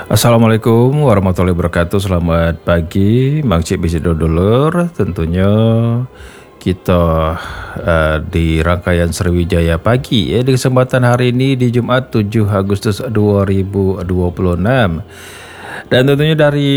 Assalamualaikum warahmatullahi wabarakatuh. Selamat pagi, Mang Cik Bisi Dulur. Tentunya kita di rangkaian Sriwijaya pagi di kesempatan hari ini di Jumat 7 Agustus 2026. Dan tentunya dari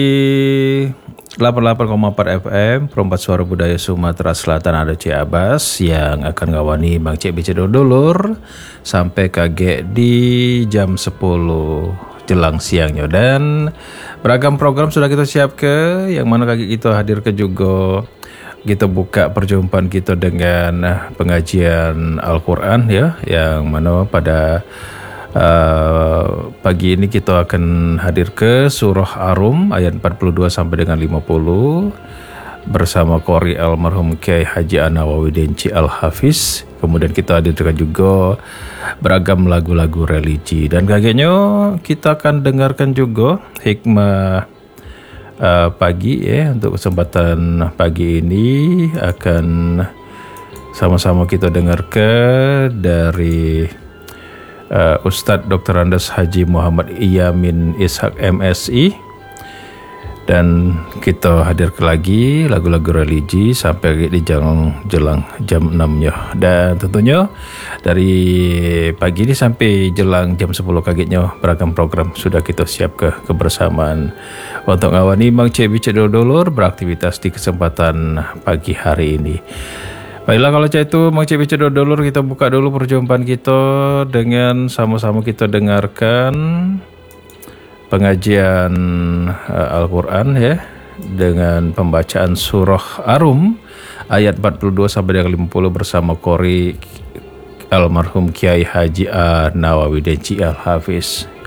88,4 FM Perempat Suara Budaya Sumatera Selatan ada Cik Abbas yang akan ngawani Mang Cik Bisi Dulur sampai kaget di jam 10 jelang siangnya, dan beragam program sudah kita siap ke yang mana kaki kita hadir ke juga. Kita buka perjumpaan kita dengan pengajian Al-Quran ya, yang mana pada pagi ini kita akan hadir ke surah Ar-Rum ayat 42 sampai dengan 50 bersama Qori almarhum Kiai Haji An-Nawawi Denci Al-Hafiz. Kemudian kita hadirkan juga beragam lagu-lagu religi, dan kayaknya kita akan dengarkan juga hikmah pagi ya. Untuk kesempatan pagi ini akan sama-sama kita dengarkan dari Ustadz Dr. Andes Haji Muhammad Yamin Ishak MSI. Dan kita hadirkan lagi lagu-lagu religi sampai di jelang jam 6-nya. Dan tentunya dari pagi ini sampai jelang jam 10 kagetnya beragam program sudah kita siap ke kebersamaan untuk ngawani Mang Cik Bisi Dulur beraktivitas di kesempatan pagi hari ini. Baiklah, kalau itu Mang Cik Bisi Dulur, kita buka dulu perjumpaan kita dengan sama-sama kita dengarkan pengajian Al-Quran ya, dengan pembacaan surah Ar-Rum ayat 42 sampai dengan 50 bersama Qori almarhum Kiai Haji An-Nawawi Denci Al-Hafiz.